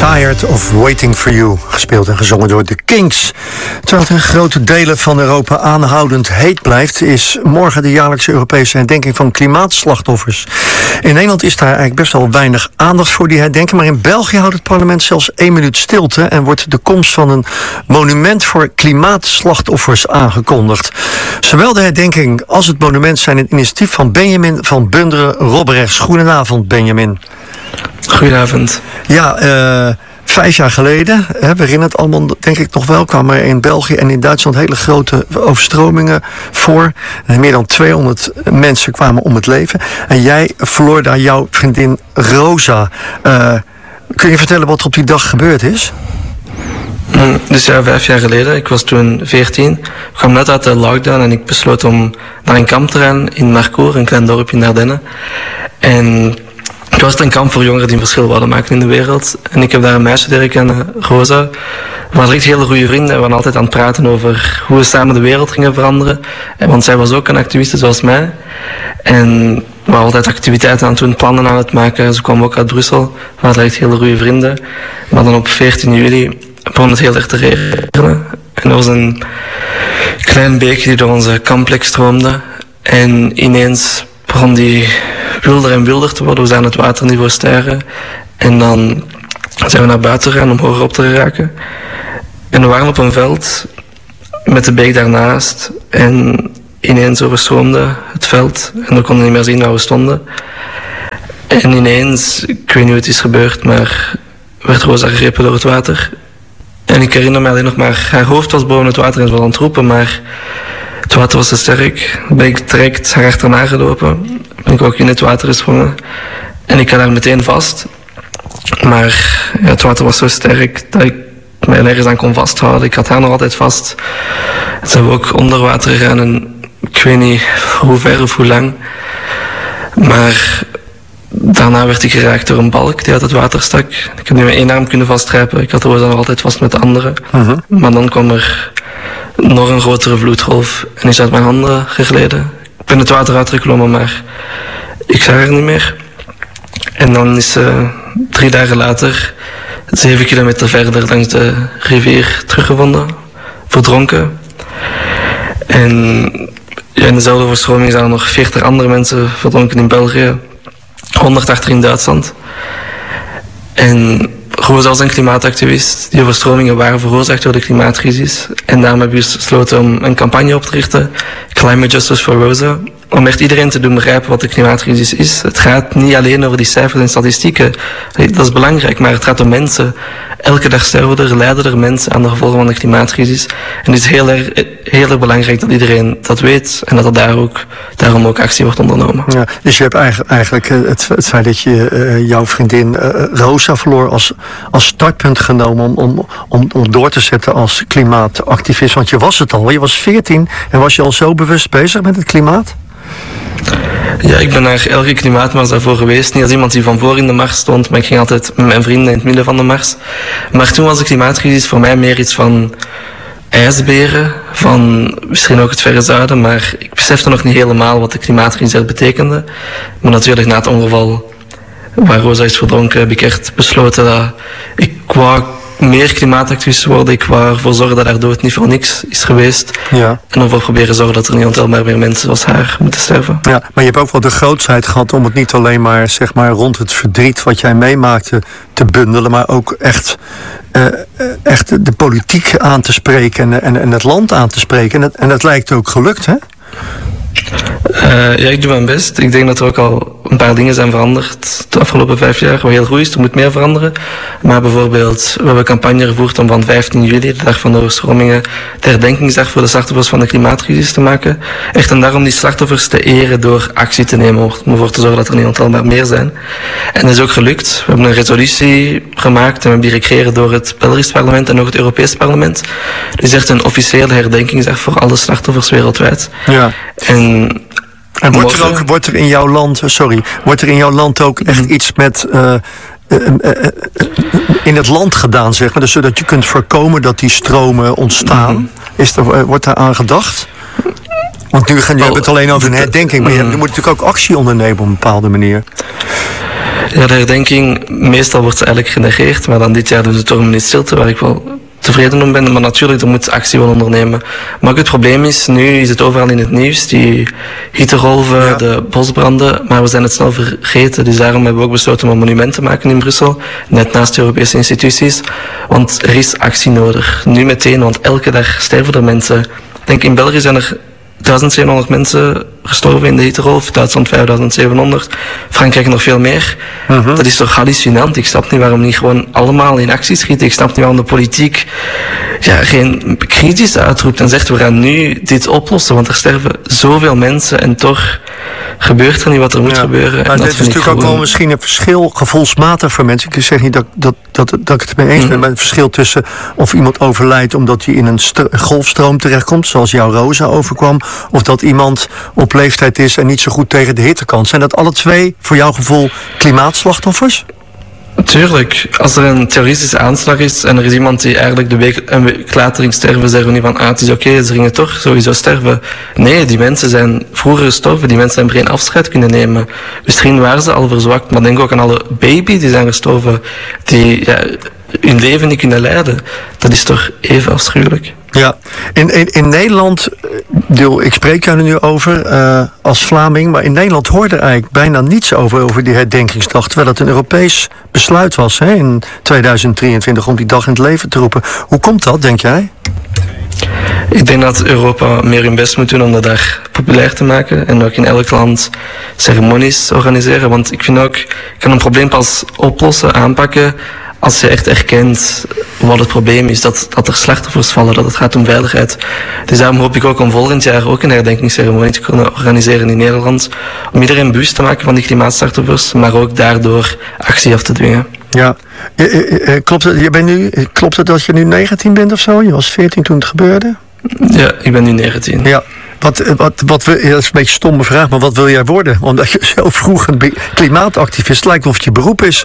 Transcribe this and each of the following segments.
Tired of Waiting for You, gespeeld en gezongen door The Kinks. Terwijl het in grote delen van Europa aanhoudend heet blijft, is morgen de jaarlijkse Europese herdenking van klimaatslachtoffers. In Nederland is daar eigenlijk best wel weinig aandacht voor die herdenking, maar in België houdt het parlement zelfs 1 minuut stilte en wordt de komst van een monument voor klimaatslachtoffers aangekondigd. Zowel de herdenking als het monument zijn een initiatief van Benjamin van Bunderen-Robrechts. Goedenavond, Benjamin. Goedenavond. Ja, 5 jaar geleden, we herinneren het allemaal denk ik nog wel, kwamen er in België en in Duitsland hele grote overstromingen voor. En meer dan 200 mensen kwamen om het leven. En jij verloor daar jouw vriendin Rosa. Kun je vertellen wat er op die dag gebeurd is? Dus ja, 5 jaar geleden, ik was toen 14, ik kwam net uit de lockdown en ik besloot om naar een kamp te gaan in Marcourt, een klein dorpje in Ardennen. En het was een kamp voor jongeren die een verschil wilden maken in de wereld. En ik heb daar een meisje leren kennen, Rosa. We waren echt hele goede vrienden en we waren altijd aan het praten over hoe we samen de wereld gingen veranderen. Want zij was ook een activiste zoals mij. En we waren altijd activiteiten aan het doen, plannen aan het maken. Ze kwam ook uit Brussel. We waren echt hele goede vrienden. Maar dan op 14 juli begon het heel erg te regenen. En er was een klein beekje die door onze complex stroomde. En ineens begon die wilder en wilder te worden. We zagen het waterniveau stijgen. En dan zijn we naar buiten gegaan om hoger op te geraken. En we waren op een veld met de beek daarnaast. En ineens overstroomde het veld. En we konden niet meer zien waar we stonden. En ineens, ik weet niet hoe het is gebeurd, maar werd Rosa gegrepen door het water. En ik herinner me alleen nog maar, haar hoofd was boven het water en ze was aan het roepen, maar het water was te sterk. Ben ik direct haar achterna gelopen. Ben ik ook in het water gesprongen. En ik had haar meteen vast. Maar ja, het water was zo sterk dat ik mij nergens aan kon vasthouden. Ik had haar nog altijd vast. Toen zijn we ook onder water gegaan en ik weet niet hoe ver of hoe lang. Maar daarna werd ik geraakt door een balk die uit het water stak. Ik heb nu met 1 arm kunnen vastgrijpen. Ik had Rosa nog altijd vast met de andere. Maar dan kwam er nog een grotere vloedgolf en is uit mijn handen gegleden. Ik ben het water uitgeklommen, maar ik zag haar niet meer. En dan is ze 3 dagen later, 7 kilometer verder langs de rivier teruggevonden, verdronken. En ja, in dezelfde overstroming zijn er nog 40 andere mensen verdronken in België, 100 achter in Duitsland. En Rosa was een klimaatactivist. Die overstromingen waren veroorzaakt door de klimaatcrisis. En daarom hebben we besloten om een campagne op te richten, Climate Justice for Rosa, om echt iedereen te doen begrijpen wat de klimaatcrisis is. Het gaat niet alleen over die cijfers en statistieken. Dat is belangrijk, maar het gaat om mensen. Elke dag sterven er, lijden er mensen aan de gevolgen van de klimaatcrisis. En het is heel erg belangrijk dat iedereen dat weet en dat er daarom ook actie wordt ondernomen. Ja, dus je hebt eigenlijk het feit dat je jouw vriendin Rosa verloor als startpunt genomen om door te zetten als klimaatactivist. Want je was het al, je was 14 en was je al zo bewust bezig met het klimaat? Ja, ik ben naar elke klimaatmars daarvoor geweest. Niet als iemand die van voor in de mars stond, maar ik ging altijd met mijn vrienden in het midden van de mars. Maar toen was de klimaatcrisis voor mij meer iets van ijsberen, van misschien ook het verre zuiden, maar ik besefte nog niet helemaal wat de klimaatcrisis betekende. Maar natuurlijk na het ongeval waar Rosa is verdronken, heb ik echt besloten dat ik wou meer klimaatactivist worden. Ik wou ervoor zorgen dat haar dood niet voor niks is geweest. Ja. En ervoor proberen zorgen dat er niet ontelbaar meer mensen zoals haar moeten sterven. Ja, maar je hebt ook wel de grootsheid gehad om het niet alleen maar, zeg maar rond het verdriet wat jij meemaakte te bundelen, maar ook echt de politiek aan te spreken en het land aan te spreken. En dat lijkt ook gelukt, hè? Ja, ik doe mijn best. Ik denk dat er ook al een paar dingen zijn veranderd de afgelopen 5 jaar, wat heel goed is. Er moet meer veranderen. Maar bijvoorbeeld, we hebben een campagne gevoerd om van 15 juli, de dag van de overstromingen, de herdenkingsdag voor de slachtoffers van de klimaatcrisis te maken. Echt en daarom die slachtoffers te eren door actie te nemen, om ervoor te zorgen dat er niet ontelbaar meer zijn. En dat is ook gelukt. We hebben een resolutie gemaakt en we hebben die gekregen door het Belgisch parlement en ook het Europees parlement. Dus echt een officiële herdenkingsdag voor alle slachtoffers wereldwijd. Ja. En wordt er in jouw land ook echt iets met in het land gedaan, zeg maar, dus zodat je kunt voorkomen dat die stromen ontstaan? Wordt daar aan gedacht? Want nu hebben we het alleen over een herdenking, maar je moet natuurlijk ook actie ondernemen op een bepaalde manier. Ja, de herdenking, meestal wordt ze eigenlijk genegeerd, maar dan dit jaar doen ze toch een minuut stilte, waar ik wel tevreden om ben. Maar natuurlijk, er moet actie wel ondernemen. Maar ook het probleem is, nu is het overal in het nieuws, die hittegolven, de bosbranden, maar we zijn het snel vergeten. Dus daarom hebben we ook besloten om een monument te maken in Brussel, net naast de Europese instituties. Want er is actie nodig. Nu meteen, want elke dag sterven er mensen. Ik denk, in België zijn er 1700 mensen gestorven in de hittegolf, Duitsland 5700, Frankrijk nog veel meer. Dat is toch hallucinant. Ik snap niet waarom niet gewoon allemaal in actie schieten. Ik snap niet waarom de politiek geen crisis uitroept en zegt we gaan nu dit oplossen, want er sterven zoveel mensen en toch gebeurt er niet wat er moet gebeuren. Maar dit is natuurlijk ook wel misschien een verschil, gevoelsmatig voor mensen. Ik zeg niet dat ik het mee eens ben, maar het verschil tussen of iemand overlijdt omdat hij in een golfstroom terechtkomt, zoals jouw Rosa overkwam, of dat iemand op leeftijd is en niet zo goed tegen de hitte kan. Zijn dat alle twee, voor jouw gevoel, klimaatslachtoffers? Tuurlijk, als er een terroristische aanslag is en er is iemand die eigenlijk een week later ging sterven, zeggen we niet van, het is oké, ze gingen toch sowieso sterven. Nee, die mensen zijn vroeger gestorven, die mensen hebben geen afscheid kunnen nemen. Misschien waren ze al verzwakt, maar denk ook aan alle baby's die zijn gestorven, die hun leven niet kunnen leiden. Dat is toch even afschuwelijk. Ja, in Nederland, ik spreek jou er nu over als Vlaming, maar in Nederland hoorde er eigenlijk bijna niets over die herdenkingsdag, terwijl het een Europees besluit was in 2023 om die dag in het leven te roepen. Hoe komt dat, denk jij? Ik denk dat Europa meer hun best moet doen om de dag populair te maken en ook in elk land ceremonies organiseren, want ik vind ook, je kan een probleem pas oplossen, aanpakken, als je echt erkent wat het probleem is, dat er slachtoffers vallen, dat het gaat om veiligheid. Dus daarom hoop ik ook om volgend jaar ook een herdenkingsceremonie te kunnen organiseren in Nederland, om iedereen bewust te maken van die klimaatslachtoffers, maar ook daardoor actie af te dwingen. Ja, klopt het dat je nu 19 bent of zo? Je was 14 toen het gebeurde? Ja, ik ben nu 19. Ja. Dat is een beetje een stomme vraag, maar wat wil jij worden? Omdat je zo vroeg een klimaatactivist lijkt of het je beroep is.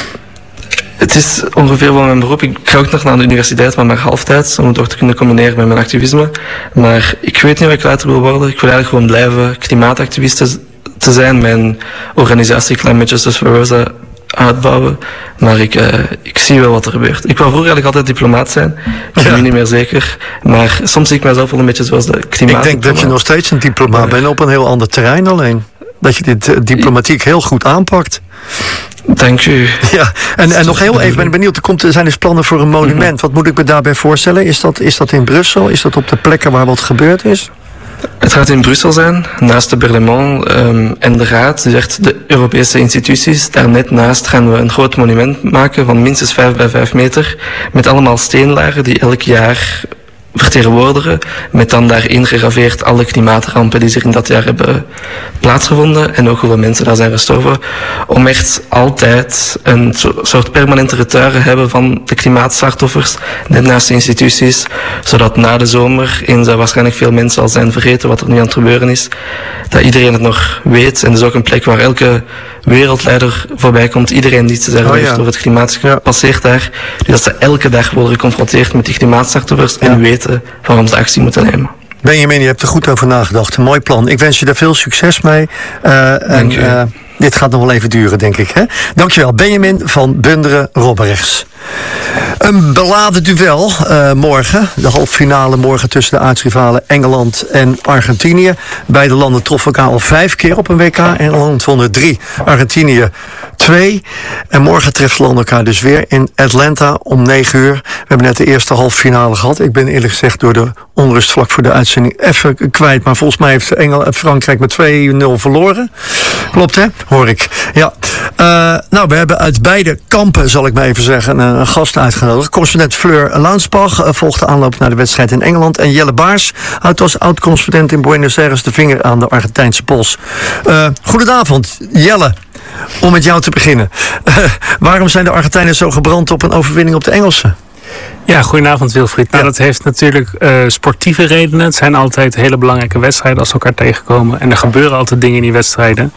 Het is ongeveer wel mijn beroep. Ik ga ook nog naar de universiteit, maar halftijds, om het ook te kunnen combineren met mijn activisme. Maar ik weet niet wat ik later wil worden. Ik wil eigenlijk gewoon blijven klimaatactivist te zijn. Mijn organisatie Climate Justice for Rosa uitbouwen. Maar ik zie wel wat er gebeurt. Ik wou vroeger eigenlijk altijd diplomaat zijn. Ik ben nu niet meer zeker. Maar soms zie ik mezelf wel een beetje zoals de klimaat. Ik denk dat je nog steeds een diplomaat bent op een heel ander terrein alleen. Dat je dit diplomatiek heel goed aanpakt. Dank u. Ja, en nog heel even, ben ik benieuwd, er zijn dus plannen voor een monument. Wat moet ik me daarbij voorstellen? Is dat in Brussel? Is dat op de plekken waar wat gebeurd is? Het gaat in Brussel zijn, naast de Berlaymont en de Raad, dus echt de Europese instituties. Daar net naast gaan we een groot monument maken van minstens 5 bij 5 meter. Met allemaal steenlagen die elk jaar vertegenwoordigen, met dan daarin gegraveerd alle klimaatrampen die zich in dat jaar hebben plaatsgevonden en ook hoeveel mensen daar zijn gestorven, om echt altijd een soort permanente retuire te hebben van de klimaatslachtoffers, net naast de instituties, zodat na de zomer, eens dat waarschijnlijk veel mensen al zijn vergeten wat er nu aan het gebeuren is, dat iedereen het nog weet. En dat is ook een plek waar elke wereldleider voorbij komt, iedereen die te zeggen heeft over het klimaat passeert daar. Dus dat ze elke dag worden geconfronteerd met die klimaatslachtoffers en weten waarom ze actie moeten nemen. Benjamin, je hebt er goed over nagedacht. Een mooi plan. Ik wens je daar veel succes mee. Dank u. Dit gaat nog wel even duren, denk ik. Hè? Dankjewel, Benjamin van Bunderen-Robberrechts. Een beladen duel morgen. De halffinale morgen tussen de aartsrivalen Engeland en Argentinië. Beide landen troffen elkaar al 5 keer op een WK. Engeland won er 3, Argentinië 2. En morgen treffen landen elkaar dus weer in Atlanta om 9 uur. We hebben net de eerste halffinale gehad. Ik ben eerlijk gezegd door de onrust vlak voor de uitzending even kwijt. Maar volgens mij heeft Frankrijk met 2-0 verloren. Klopt, hè? Hoor ik. Ja. Nou, we hebben uit beide kampen, zal ik maar even zeggen, een gast uitgenodigd. Correspondent Fleur Launsbach volgt de aanloop naar de wedstrijd in Engeland. En Jelle Baars houdt als oud-correspondent in Buenos Aires de vinger aan de Argentijnse pols. Goedenavond, Jelle. Om met jou te beginnen. Waarom zijn de Argentijnen zo gebrand op een overwinning op de Engelsen? Ja, goedenavond Wilfried. Nou, dat heeft natuurlijk sportieve redenen. Het zijn altijd hele belangrijke wedstrijden als ze elkaar tegenkomen. En er gebeuren altijd dingen in die wedstrijden.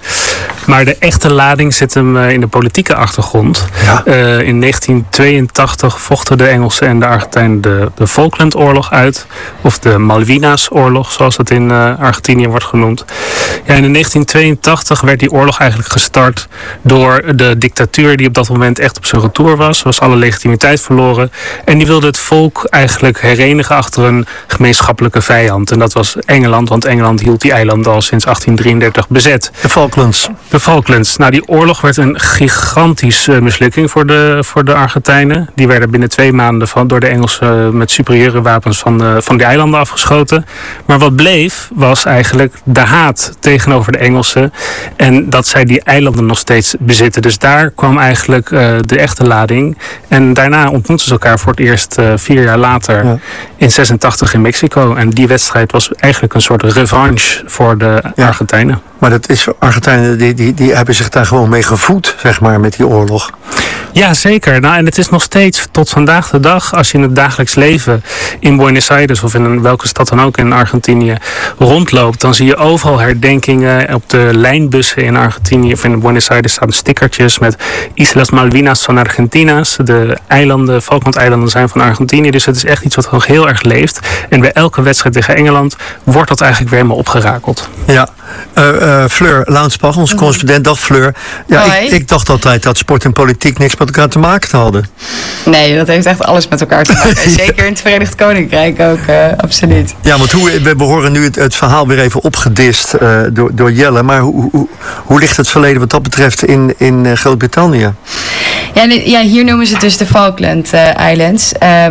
Maar de echte lading zit hem in de politieke achtergrond. Ja. In 1982 vochten de Engelsen en de Argentijnen de Falklandoorlog uit. Of de Malvinas-oorlog, zoals het in Argentinië wordt genoemd. Ja, en in 1982 werd die oorlog eigenlijk gestart door de dictatuur die op dat moment echt op zijn retour was alle legitimiteit verloren. En die wilde het volk eigenlijk herenigen achter een gemeenschappelijke vijand. En dat was Engeland, want Engeland hield die eilanden al sinds 1833 bezet. De Falklands. Nou, die oorlog werd een gigantische mislukking voor de Argentijnen. Die werden binnen 2 maanden door de Engelsen met superieure wapens van die eilanden afgeschoten. Maar wat bleef was eigenlijk de haat tegenover de Engelsen. En dat zij die eilanden nog steeds bezitten. Dus daar kwam eigenlijk de echte lading. En daarna ontmoetten ze elkaar voor het eerst 4 jaar later in 86 in Mexico. En die wedstrijd was eigenlijk een soort revanche voor de Argentijnen. Maar dat is Argentijnen, die hebben zich daar gewoon mee gevoed, zeg maar, met die oorlog. Ja, zeker. Nou, en het is nog steeds tot vandaag de dag, als je in het dagelijks leven in Buenos Aires of in welke stad dan ook in Argentinië rondloopt, dan zie je overal herdenkingen. Op de lijnbussen in Argentinië of in Buenos Aires staan stickertjes met Islas Malvinas son Argentinas. De eilanden, Falklandeilanden zijn van Argentinië. Dus het is echt iets wat nog heel erg leeft. En bij elke wedstrijd tegen Engeland wordt dat eigenlijk weer helemaal opgerakeld. Ja. Fleur Launsbach, onze correspondent. Dag Fleur. Ja, ik dacht altijd dat sport en politiek niks met elkaar te maken hadden. Nee, dat heeft echt alles met elkaar te maken. Zeker in het Verenigd Koninkrijk ook, absoluut. Ja, want we horen nu het verhaal weer even opgedist door Jelle. Maar hoe ligt het verleden wat dat betreft in Groot-Brittannië? Ja, hier noemen ze het dus de Falkland Islands.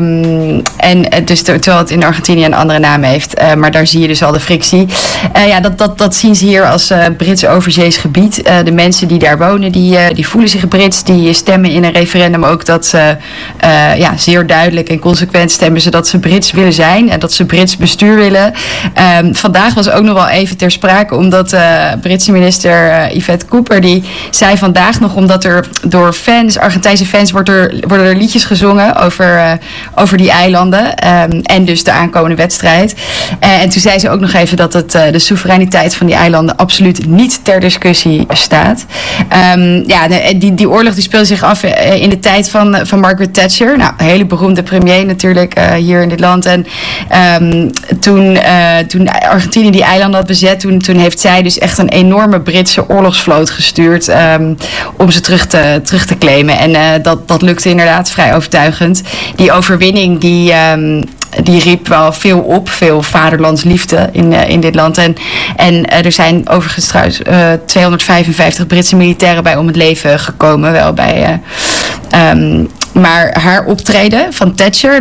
Dus terwijl het in Argentinië een andere naam heeft. Maar daar zie je dus al de frictie. Dat zien ze hier als Brits overzees gebied. De mensen die daar wonen, die voelen zich Brits. Die stemmen in een referendum ook dat ze zeer duidelijk en consequent stemmen ze dat ze Brits willen zijn. En dat ze Brits bestuur willen. Vandaag was ook nog wel even ter sprake, omdat Britse minister Yvette Cooper, die zei vandaag nog, omdat er door Argentijnse fans worden er liedjes gezongen over die eilanden. En dus de aankomende wedstrijd. En toen zei ze ook nog even dat de soevereiniteit van die eilanden absoluut niet ter discussie staat. Die oorlog die speelde zich af in de tijd van Margaret Thatcher. Nou, een hele beroemde premier natuurlijk hier in dit land. En toen Argentinië die eilanden had bezet, toen heeft zij dus echt een enorme Britse oorlogsvloot gestuurd om ze terug te claimen. En dat lukte inderdaad vrij overtuigend. Die overwinning die riep wel veel op, veel vaderlandsliefde in dit land. En er zijn overigens trouwens 255 Britse militairen bij om het leven gekomen. Wel bij... Maar haar optreden van Thatcher,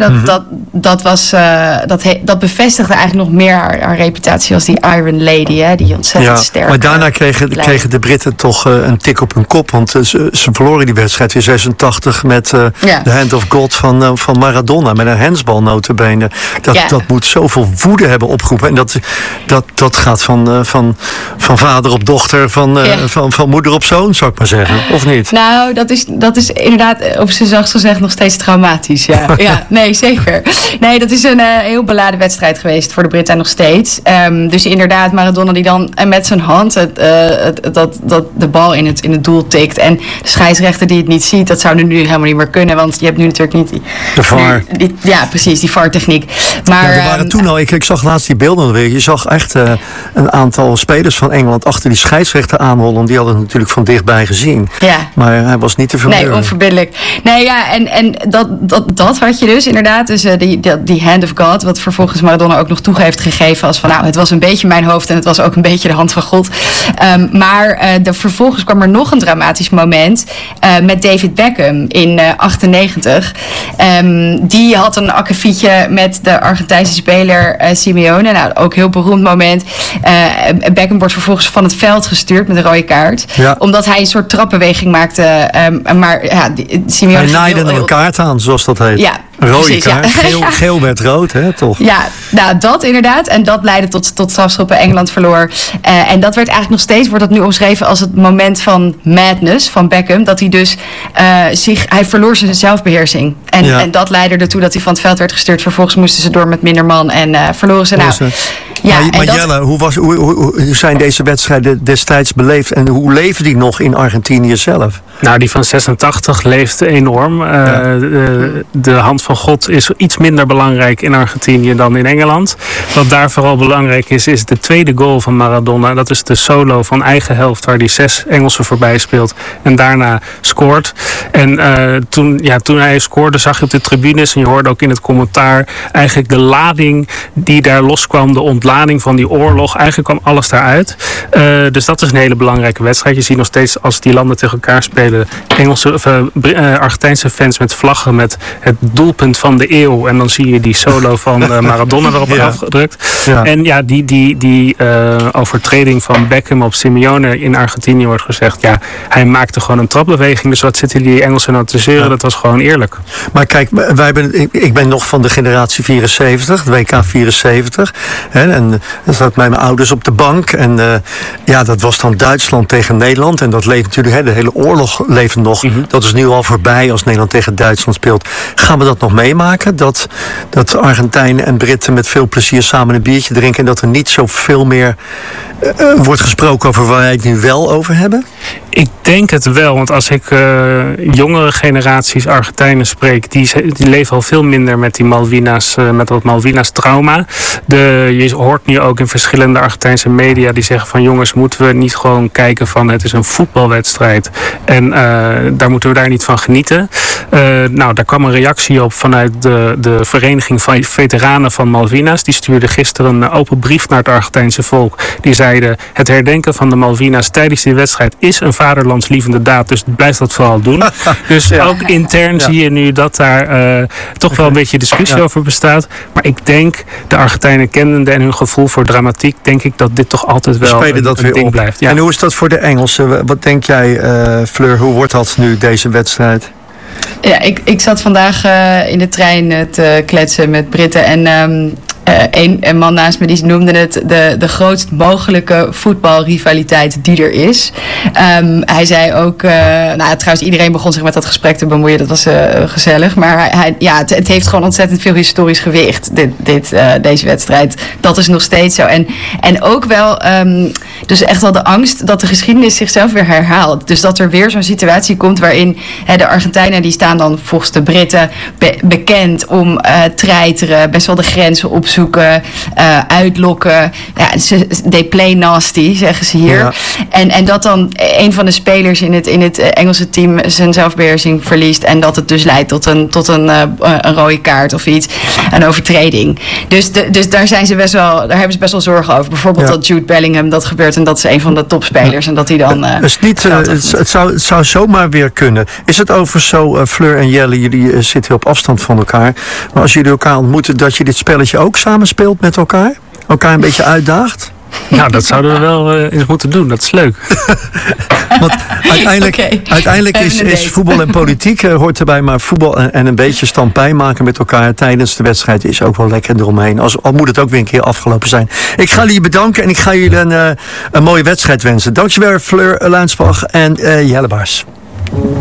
dat bevestigde eigenlijk nog meer haar reputatie als die Iron Lady, hè, die ontzettend sterk. Maar daarna kregen de Britten toch een tik op hun kop, want ze verloren die wedstrijd in 86 met de Hand of God van Maradona, met een handsbal notabene. Dat moet zoveel woede hebben opgeroepen. En dat gaat van vader op dochter, van moeder op zoon, zou ik maar zeggen. Of niet? Nou, dat is inderdaad, op zijn zachtst gezegd, nog steeds traumatisch. Ja, nee, zeker. Nee, dat is een heel beladen wedstrijd geweest voor de Britten nog steeds. Dus inderdaad, Maradona die dan met zijn hand de bal in het doel tikt. En de scheidsrechter die het niet ziet, dat zou nu helemaal niet meer kunnen. Want je hebt nu natuurlijk niet de VAR. Precies, die VAR-techniek. Maar er waren toen al, ik zag laatst die beelden weer. Je zag echt een aantal spelers van Engeland achter die scheidsrechter aanrollen. Die hadden het natuurlijk van dichtbij gezien. Ja. Maar hij was niet te verbeuren. Nee, onverbiddelijk. Nee, ja, en dat had je dus inderdaad. Dus die Hand of God, wat vervolgens Maradona ook nog toe heeft gegeven als van, nou, het was een beetje mijn hoofd en het was ook een beetje de hand van God. Maar vervolgens kwam er nog een dramatisch moment met David Beckham in 98. Die had een akkefietje met de Argentijnse speler Simeone. Nou, ook een heel beroemd moment. Beckham wordt vervolgens van het veld gestuurd met een rode kaart. Ja. Omdat hij een soort trapbeweging maakte. Maar Simeone... Hij naaide er een kaart aan, zoals dat heet. Ja, een rode kaart. Ja. Geel werd rood, hè, toch? Ja, nou, dat inderdaad. En dat leidde tot strafschoppen. Engeland verloor. En dat werd eigenlijk nog steeds, wordt dat nu omschreven als het moment van madness van Beckham. Dat hij dus hij verloor zijn zelfbeheersing. En dat leidde ertoe dat hij van het veld werd gestuurd. Vervolgens moesten ze door met minder man en verloren ze. Nou, Ja, maar Jelle, hoe zijn deze wedstrijden destijds beleefd en hoe leven die nog in Argentinië zelf? Nou, die van 86 leeft enorm. De hand van God is iets minder belangrijk in Argentinië dan in Engeland. Wat daar vooral belangrijk is de tweede goal van Maradona. Dat is de solo van eigen helft waar hij 6 Engelsen voorbij speelt en daarna scoort. En toen hij scoorde zag je op de tribunes en je hoorde ook in het commentaar eigenlijk de lading die daar loskwam, de ontlading van die oorlog. Eigenlijk kwam alles daaruit. Dus dat is een hele belangrijke wedstrijd. Je ziet nog steeds als die landen tegen elkaar spelen Argentijnse fans met vlaggen met het doelpunt van de eeuw. En dan zie je die solo van Maradona erop afgedrukt. Ja. En ja, die overtreding van Beckham op Simeone in Argentinië wordt gezegd. Ja, hij maakte gewoon een trapbeweging. Dus wat zitten die Engelsen nou te zeuren? Dat was gewoon eerlijk. Maar kijk, ik ben nog van de generatie 74, de WK 74. En dan zat met mijn ouders op de bank. En dat was dan Duitsland tegen Nederland. En dat leeft natuurlijk, de hele oorlog leeft nog. Mm-hmm. Dat is nu al voorbij als Nederland tegen Duitsland speelt. Gaan we dat nog meemaken? Dat Argentijnen en Britten met veel plezier samen een biertje drinken en dat er niet zoveel meer wordt gesproken over waar wij het nu wel over hebben? Ik denk het wel, want als ik jongere generaties Argentijnen spreek, die leven al veel minder met die Malvina's, met dat Malvina's trauma. Je hoort nu ook in verschillende Argentijnse media die zeggen van jongens, moeten we niet gewoon kijken van het is een voetbalwedstrijd en daar moeten we daar niet van genieten. Daar kwam een reactie op vanuit de vereniging van veteranen van Malvina's. Die stuurde gisteren een open brief naar het Argentijnse volk. Die zeiden het herdenken van de Malvina's tijdens die wedstrijd is een vaderlandslievende daad, dus blijf dat vooral doen. Dus ook intern zie je nu dat daar toch wel een beetje discussie over bestaat. Maar ik denk, de Argentijnen kennende en hun gevoel voor dramatiek, denk ik dat dit toch altijd wel een ding blijft. Ja. En hoe is dat voor de Engelsen? Wat denk jij, Fleur, hoe wordt dat nu, deze wedstrijd? Ja, ik zat vandaag in de trein te kletsen met Britten en een man naast me die noemde het de grootst mogelijke voetbalrivaliteit die er is. Hij zei ook, trouwens iedereen begon zich met dat gesprek te bemoeien, dat was gezellig, maar het heeft gewoon ontzettend veel historisch gewicht, deze wedstrijd. Dat is nog steeds zo. En ook wel, dus echt wel de angst dat de geschiedenis zichzelf weer herhaalt. Dus dat er weer zo'n situatie komt waarin de Argentijnen, die staan dan volgens de Britten bekend om treiteren, best wel de grenzen opzoeken, uitlokken. Ja, they play nasty, zeggen ze hier. Ja. En dat dan een van de spelers in het Engelse team zijn zelfbeheersing verliest en dat het dus leidt tot een rode kaart of iets, een overtreding. Dus daar hebben ze best wel zorgen over. Bijvoorbeeld dat Jude Bellingham dat gebeurt en dat is een van de topspelers en dat hij dan het zou zomaar weer kunnen. Is het overigens zo, Fleur en Jelle, jullie zitten op afstand van elkaar, maar als jullie elkaar ontmoeten, dat je dit spelletje ook samen speelt met elkaar? Elkaar een beetje uitdaagt? Nou, dat zouden we wel eens moeten doen. Dat is leuk. Want uiteindelijk is voetbal en politiek hoort erbij, maar voetbal en een beetje stampij maken met elkaar tijdens de wedstrijd is ook wel lekker eromheen. Al moet het ook weer een keer afgelopen zijn. Ik ga jullie bedanken en ik ga jullie een mooie wedstrijd wensen. Dankjewel, Fleur Luinsbach en Jelle Baars.